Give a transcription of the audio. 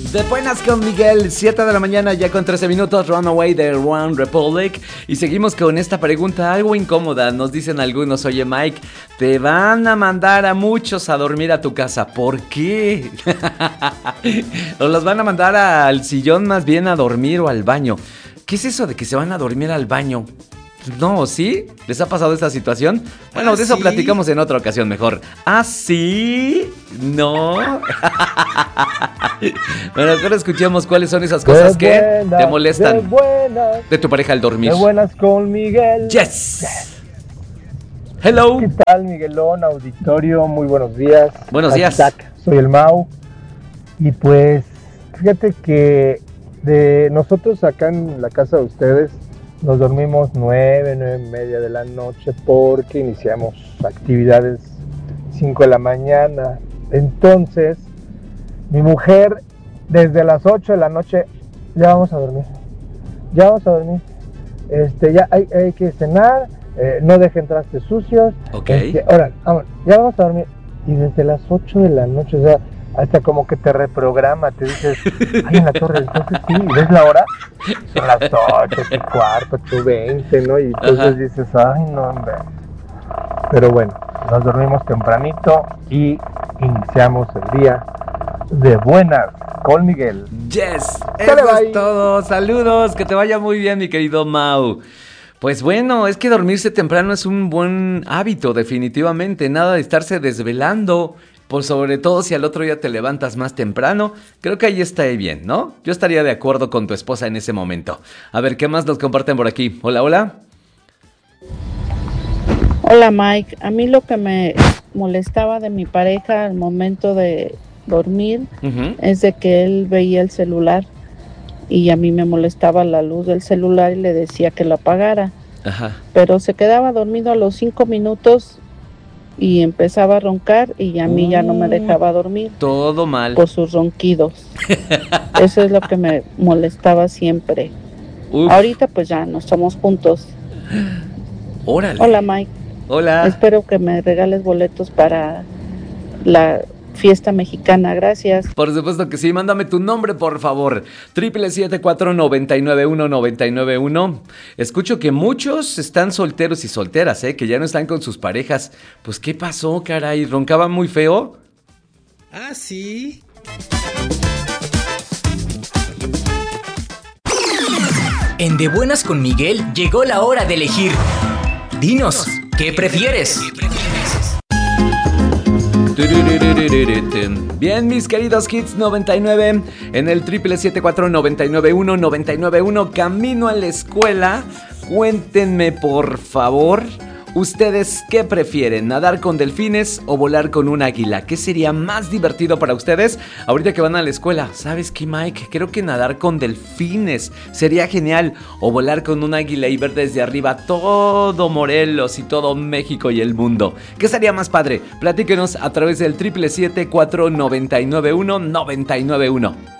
De buenas con Miguel, 7 de la mañana ya con 13 minutos, Runaway de One Republic. Y seguimos con esta pregunta algo incómoda. Nos dicen algunos, oye Mike, te van a mandar a muchos a dormir a tu casa. ¿Por qué? ¿O los van a mandar al sillón más bien a dormir o al baño? ¿Qué es eso de que se van a dormir al baño? No, ¿sí? ¿Les ha pasado esta situación? Bueno, de eso ¿sí? platicamos en otra ocasión mejor. ¿Ah, sí? ¿No? Bueno, ahora escuchemos cuáles son esas cosas que te molestan de tu pareja al dormir. De buenas con Miguel. Yes. Hello. ¿Qué tal, Miguelón? Auditorio, muy buenos días. Buenos días. Soy el Mau. Y pues, fíjate que de nosotros acá en la casa de ustedes nos dormimos 9:30 de la noche porque iniciamos actividades 5 de la mañana. Entonces, mi mujer, desde las 8 de la noche, ya vamos a dormir. Ya hay que cenar, no dejen trastes sucios. Ok. Ahora, ya vamos a dormir. Y desde las 8 de la noche, o sea, hasta como que te reprograma, te dices, ay, en la torre, entonces sí, ¿ves la hora? Son las 8:15, 8:20, ¿no? Y entonces Ajá. dices, ay, no, hombre. Pero bueno, nos dormimos tempranito y iniciamos el día de buenas con Miguel. Yes. Sale, Eso bye. es todo. Saludos. Que te vaya muy bien, mi querido Mau. Pues bueno, es que dormirse temprano es un buen hábito, definitivamente. Nada de estarse desvelando. Por sobre todo si al otro día te levantas más temprano, creo que ahí está bien, ¿no? Yo estaría de acuerdo con tu esposa en ese momento. A ver, ¿qué más nos comparten por aquí? Hola, hola. Hola Mike, a mí lo que me molestaba de mi pareja al momento de dormir es de que él veía el celular y a mí me molestaba la luz del celular y le decía que lo apagara. Ajá. Pero se quedaba dormido a los 5 minutos y empezaba a roncar y a mí ya no me dejaba dormir Todo mal. por sus ronquidos. Eso es lo que me molestaba siempre. Uf. Ahorita pues ya no estamos juntos. Órale. Hola Mike, Hola. espero que me regales boletos para la fiesta mexicana, gracias. Por supuesto que sí, mándame tu nombre, por favor. 777-499-1991. Escucho que muchos están solteros y solteras, que ya no están con sus parejas. Pues, ¿qué pasó, caray? ¿Roncaba muy feo? Ah, sí. En De Buenas con Miguel llegó la hora de elegir. Dinos, ¿qué prefieres? Bien, mis queridos Kids 99, en el 777-499-1991, camino a la escuela. Cuéntenme, por favor, ¿ustedes qué prefieren? ¿Nadar con delfines o volar con un águila? ¿Qué sería más divertido para ustedes ahorita que van a la escuela? ¿Sabes qué, Mike? Creo que nadar con delfines sería genial. O volar con un águila y ver desde arriba todo Morelos y todo México y el mundo. ¿Qué sería más padre? Platíquenos a través del 777-499-1991.